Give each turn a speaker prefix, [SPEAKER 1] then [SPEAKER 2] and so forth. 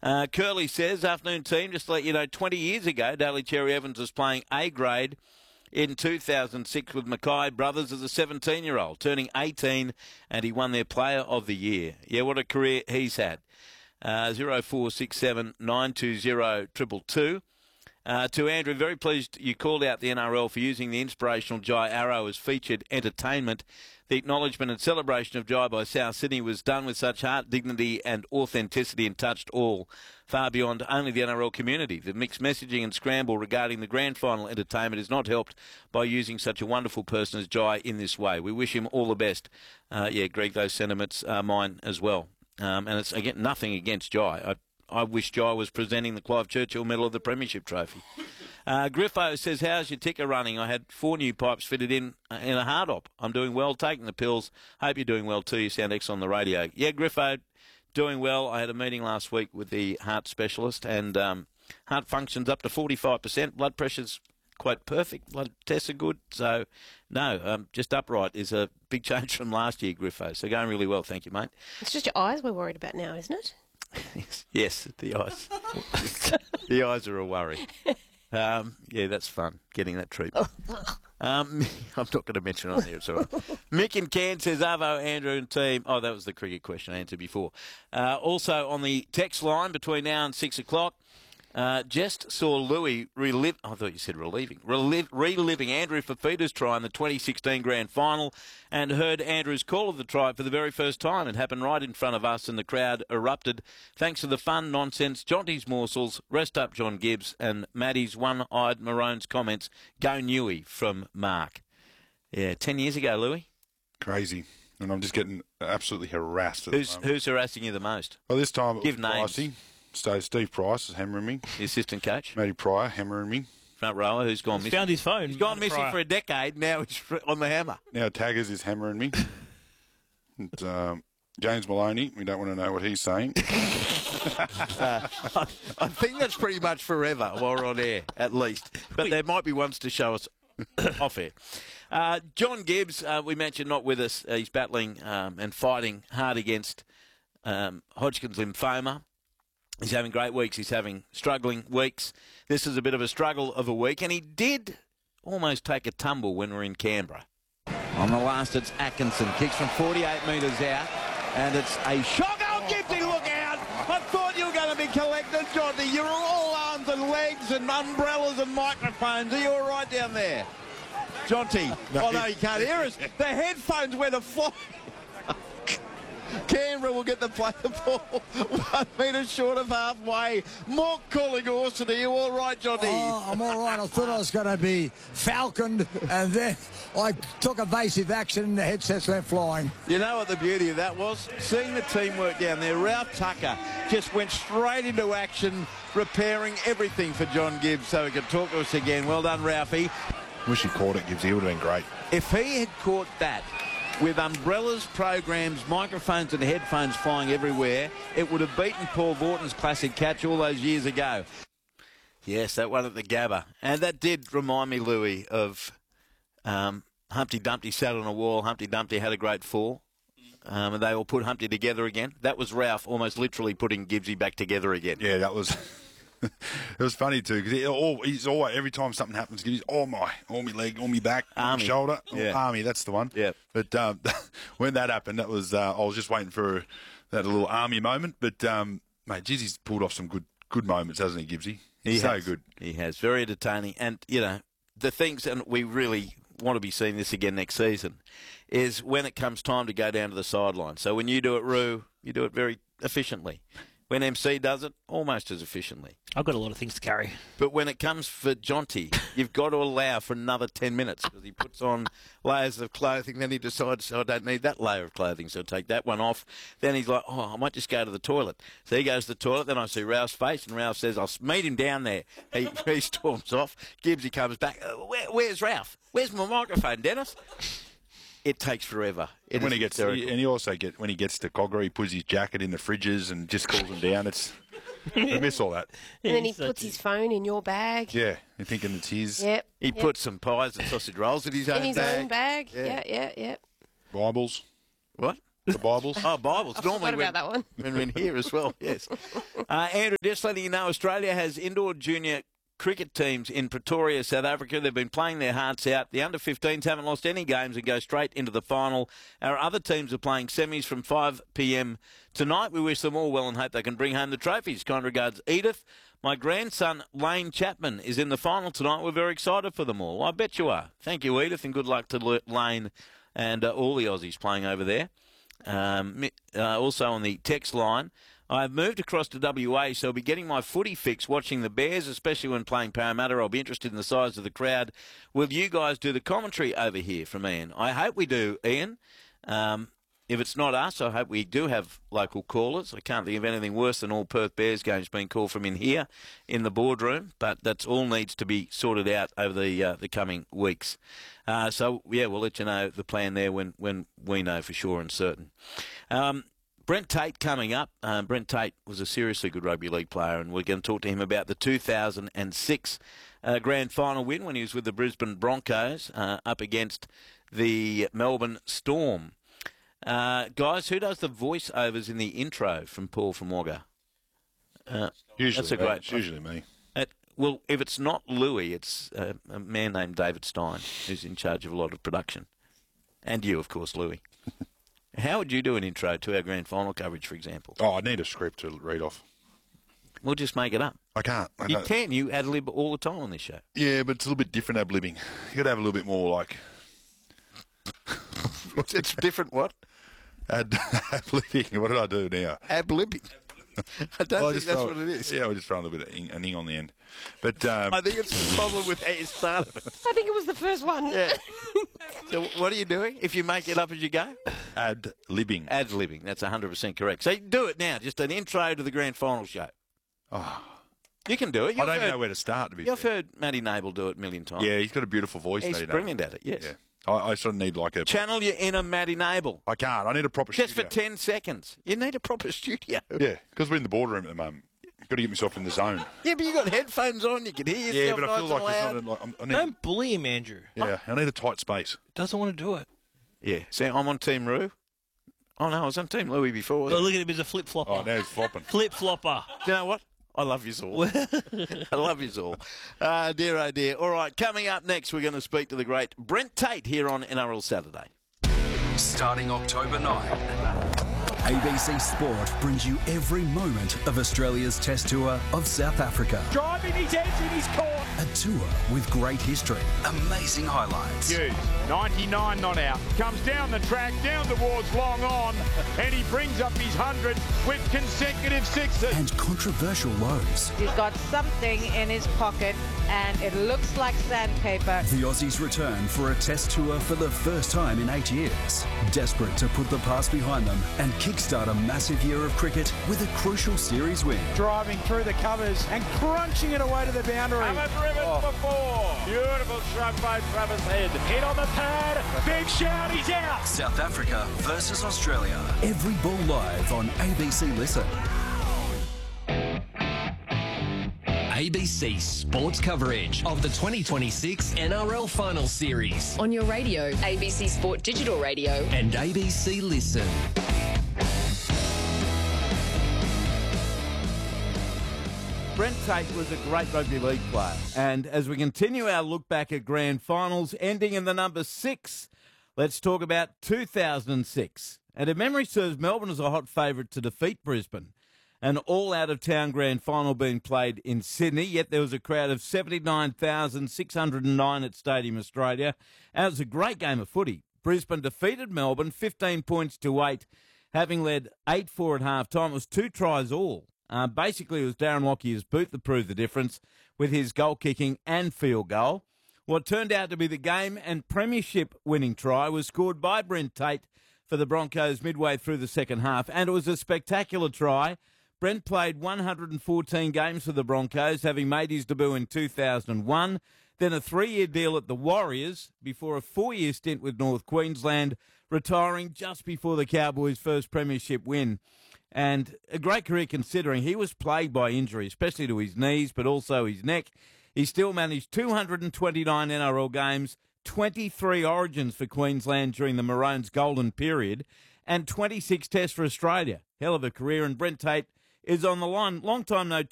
[SPEAKER 1] Curly says, afternoon team, just to let you know, 20 years ago, Daly Cherry Evans was playing A grade in 2006 with Mackay Brothers as a 17-year-old, turning 18, and he won their Player of the Year. Yeah, what a career he's had. 0467 920 222. To Andrew, very pleased you called out the NRL for using the inspirational Jai Arrow as featured entertainment. The acknowledgement and celebration of Jai by South Sydney was done with such heart, dignity and authenticity and touched all, far beyond only the NRL community. The mixed messaging and scramble regarding the grand final entertainment is not helped by using such a wonderful person as Jai in this way. We wish him all the best. Greg, those sentiments are mine as well. And it's, again, nothing against Jai. I wish Jai was presenting the Clive Churchill Medal of the Premiership Trophy. Griffo says, how's your ticker running? I had 4 new pipes fitted in a hard op. I'm doing well, taking the pills. Hope you're doing well too. You sound excellent on the radio. Yeah, Griffo, doing well. I had a meeting last week with the heart specialist, and heart function's up to 45%. Blood pressure's quite perfect. Blood tests are good. So, no, just upright is a big change from last year, Griffo. So going really well. Thank you, mate.
[SPEAKER 2] It's just your eyes we're worried about now, isn't it?
[SPEAKER 1] Yes, the eyes. The eyes are a worry. Yeah, that's fun, getting that treatment. I'm not going to mention it on here, it's all right. Mick in Cairns says, Arvo, Andrew and team. Oh, that was the cricket question I answered before. Also on the text line between now and 6 o'clock, just saw Louis reliving Andrew Fafita's try in the 2016 Grand Final, and heard Andrew's call of the try for the very first time. It happened right in front of us, and the crowd erupted. Thanks to the fun, nonsense, Jonty's morsels, rest up John Gibbs, and Maddie's one-eyed Maroon's comments. Go Newey from Mark. Yeah, 10 years ago, Louis.
[SPEAKER 3] Crazy. And I'm just getting absolutely harassed at the moment.
[SPEAKER 1] Who's harassing you the most?
[SPEAKER 3] Well, this time
[SPEAKER 1] Give names.
[SPEAKER 3] Pricey. Steve Price is hammering me.
[SPEAKER 1] The assistant coach.
[SPEAKER 3] Matty Pryor hammering me.
[SPEAKER 1] Front rower who's gone missing.
[SPEAKER 4] Found his phone.
[SPEAKER 1] He's gone missing for a decade. Now he's on the hammer.
[SPEAKER 3] Now Taggers is hammering me. And, James Maloney, we don't want to know what he's saying.
[SPEAKER 1] I think that's pretty much forever while we're on air, at least. But there might be ones to show us off air. John Gibbs, we mentioned, not with us. He's battling and fighting hard against Hodgkin's lymphoma. He's having great weeks. He's having struggling weeks. This is a bit of a struggle of a week, and he did almost take a tumble when we're in Canberra. On the last, it's Atkinson. Kicks from 48 metres out, and it's a shot. Oh, Gibbsy, look out! I thought you were going to be collected, Jonty. You're all arms and legs and umbrellas and microphones. Are you all right down there? Jonty. No, you can't hear us. The headphones went afloat. Canberra will get the play the ball 1 metre short of halfway. More calling Orson. Are you all right, Jonty?
[SPEAKER 5] Oh, I'm all right. I thought I was going to be falconed, and then I took evasive action and the headsets went flying.
[SPEAKER 1] You know what the beauty of that was? Seeing the teamwork down there. Ralph Tucker just went straight into action, repairing everything for John Gibbs so he could talk to us again. Well done, Ralphie.
[SPEAKER 3] Wish he caught it, Gibbs. He would have been great.
[SPEAKER 1] If he had caught that, with umbrellas, programs, microphones and headphones flying everywhere, it would have beaten Paul Vorton's classic catch all those years ago. Yes, that one at the Gabba. And that did remind me, Louis, of Humpty Dumpty sat on a wall. Humpty Dumpty had a great fall. And they all put Humpty together again. That was Ralph almost literally putting Gibbsy back together again.
[SPEAKER 3] Yeah, that was... It was funny too, because he's always, every time something happens, he's all my leg, all my back, all my shoulder, army. That's the one.
[SPEAKER 1] Yeah.
[SPEAKER 3] But when that happened, that was I was just waiting for that little army moment. But mate, geez, he's pulled off some good moments, hasn't he, Gibbsy? He's so good.
[SPEAKER 1] He has, very entertaining, and you know the things, and we really want to be seeing this again next season, is when it comes time to go down to the sideline. So when you do it, Roo, you do it very efficiently. When MC does it, almost as efficiently.
[SPEAKER 4] I've got a lot of things to carry.
[SPEAKER 1] But when it comes for Jonty, you've got to allow for another 10 minutes because he puts on layers of clothing, then he decides, I don't need that layer of clothing, so I'll take that one off. Then he's like, I might just go to the toilet. So he goes to the toilet, then I see Ralph's face, and Ralph says, I'll meet him down there. He storms off. Gibbsy comes back. Where's Ralph? Where's my microphone, Dennis? It takes forever.
[SPEAKER 3] And when he gets to Cogra, he puts his jacket in the fridges and just cools him down. I miss all that.
[SPEAKER 2] And then he puts his phone in your bag.
[SPEAKER 3] Yeah, you're thinking it's his.
[SPEAKER 2] Yep.
[SPEAKER 1] He puts some pies and sausage rolls in his own bag.
[SPEAKER 2] In his own bag. Yeah.
[SPEAKER 3] Bibles.
[SPEAKER 1] What?
[SPEAKER 3] The Bibles.
[SPEAKER 1] Oh, Bibles. Normally
[SPEAKER 2] What about that one?
[SPEAKER 1] when we're in here as well, yes. Andrew, just letting you know, Australia has indoor junior cricket teams in Pretoria, South Africa. They've been playing their hearts out. The under-15s haven't lost any games and go straight into the final. Our other teams are playing semis from 5 p.m. tonight. We wish them all well and hope they can bring home the trophies. Kind regards, Edith. My grandson, Lane Chapman, is in the final tonight. We're very excited for them all. I bet you are. Thank you, Edith, and good luck to Lane and all the Aussies playing over there. Also on the text line, I've moved across to WA, so I'll be getting my footy fix watching the Bears, especially when playing Parramatta. I'll be interested in the size of the crowd. Will you guys do the commentary over here from Ian? I hope we do, Ian. If it's not us, I hope we do have local callers. I can't think of anything worse than all Perth Bears games being called from in here in the boardroom, but that's all needs to be sorted out over the coming weeks. So, we'll let you know the plan there when we know for sure and certain. Brent Tate coming up. Brent Tate was a seriously good rugby league player, and we're going to talk to him about the 2006 grand final win when he was with the Brisbane Broncos up against the Melbourne Storm. Guys, who does the voiceovers in the intro from Paul from Wagga?
[SPEAKER 3] It's usually me.
[SPEAKER 1] Well, if it's not Louis, it's a man named David Stein, who's in charge of a lot of production. And you, of course, Louis. How would you do an intro to our grand final coverage, for example?
[SPEAKER 3] Oh, I need a script to read off.
[SPEAKER 1] We'll just make it up.
[SPEAKER 3] I can't.
[SPEAKER 1] You can. You ad-lib all the time on this show.
[SPEAKER 3] Yeah, but it's a little bit different ad-libbing. You got to have a little bit more like...
[SPEAKER 1] It's different what?
[SPEAKER 3] Ad-libbing. What did I do now?
[SPEAKER 1] Ad-libbing. I don't think that's what it is.
[SPEAKER 3] Yeah, we're just throwing a little bit of an ing on the end. But
[SPEAKER 1] I think it's the problem with how you started it.
[SPEAKER 2] I think it was the first one.
[SPEAKER 1] Yeah. So what are you doing if you make it up as you go?
[SPEAKER 3] ad-libbing.
[SPEAKER 1] Ad-libbing. That's 100% correct. So you do it now. Just an intro to the grand final show.
[SPEAKER 3] Oh.
[SPEAKER 1] You can do it.
[SPEAKER 3] I don't even know where to start, to be
[SPEAKER 1] You've
[SPEAKER 3] fair.
[SPEAKER 1] heard Matty Nable do it a million times.
[SPEAKER 3] Yeah, he's got a beautiful voice.
[SPEAKER 1] He's brilliant at it, yes.
[SPEAKER 3] Yeah. I sort of need like a...
[SPEAKER 1] Channel your inner Matty Nable.
[SPEAKER 3] I can't. I need a proper
[SPEAKER 1] Just
[SPEAKER 3] studio.
[SPEAKER 1] for 10 seconds. You need a proper studio.
[SPEAKER 3] Yeah, because we're in the boardroom at the moment. I've got to get myself in the zone.
[SPEAKER 1] Yeah, but you got headphones on. You can hear yourself.
[SPEAKER 3] Yeah, but I feel
[SPEAKER 1] nice
[SPEAKER 3] like
[SPEAKER 1] and
[SPEAKER 3] it's
[SPEAKER 1] loud.
[SPEAKER 3] not... I need,
[SPEAKER 4] Don't bully him, Andrew.
[SPEAKER 3] yeah, I need a tight space.
[SPEAKER 4] Doesn't want to do it.
[SPEAKER 1] Yeah. See, I'm on Team Roo. Oh, no, I was on Team Louis before.
[SPEAKER 4] Oh, look at him. He's a flip-flopper.
[SPEAKER 3] Oh, now he's flopping.
[SPEAKER 4] Flip-flopper.
[SPEAKER 1] Do you know what? I love you all. I love you all. Dear, oh dear. All right, coming up next, we're going to speak to the great Brent Tate here on NRL Saturday.
[SPEAKER 6] Starting October 9. ABC Sport brings you every moment of Australia's Test Tour of South Africa.
[SPEAKER 7] Driving his edge in his court.
[SPEAKER 6] A tour with great history, amazing highlights,
[SPEAKER 7] Hughes, 99 not out. Comes down the track, down towards long on, and he brings up his 100 with consecutive sixes.
[SPEAKER 6] and controversial lows.
[SPEAKER 8] He's got something in his pocket and it looks like sandpaper.
[SPEAKER 6] The Aussies return for a Test Tour for the first time in 8 years. Desperate to put the past behind them and kickstart a massive year of cricket with a crucial series win.
[SPEAKER 7] Driving through the covers and crunching it away to the boundary. Haven't driven before. Beautiful shot by Travis Head. Hit on the pad. Big shout, he's out.
[SPEAKER 6] South Africa versus Australia. Every ball live on ABC Listen.
[SPEAKER 9] ABC sports coverage of the 2026 NRL Final Series
[SPEAKER 10] On your radio, ABC Sport Digital Radio.
[SPEAKER 9] and ABC Listen.
[SPEAKER 1] Brent Tate was a great rugby league player. And as we continue our look back at grand finals, ending in the number 6, let's talk about 2006. And if memory serves, Melbourne is a hot favourite to defeat Brisbane. An all-out-of-town grand final being played in Sydney, yet there was a crowd of 79,609 at Stadium Australia. And it was a great game of footy. Brisbane defeated Melbourne 15 points to 8, having led 8-4 at half-time. It was 2 tries all. Basically, it was Darren Lockyer's boot that proved the difference with his goal-kicking and field goal. What turned out to be the game and premiership winning try was scored by Brent Tate for the Broncos midway through the second half, and it was a spectacular try. Brent played 114 games for the Broncos, having made his debut in 2001, then a 3-year deal at the Warriors before a 4-year stint with North Queensland, retiring just before the Cowboys' first premiership win. And a great career considering he was plagued by injury, especially to his knees, but also his neck. He still managed 229 NRL games, 23 origins for Queensland during the Maroons' golden period, and 26 tests for Australia. Hell of a career, and Brent Tate is on the line. Long time no talk.